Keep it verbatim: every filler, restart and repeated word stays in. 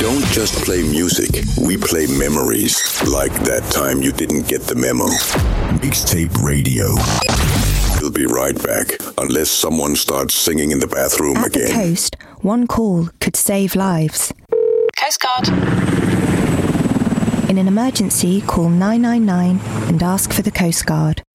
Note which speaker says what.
Speaker 1: don't just play music, we play memories. Like that time you didn't get the memo. Mixtape Radio. We'll be right back, unless someone starts singing in the bathroom
Speaker 2: At
Speaker 1: again.
Speaker 2: At the coast, one call could save lives.
Speaker 3: Coast Guard.
Speaker 2: In an emergency, call nine nine nine and ask for the Coast Guard.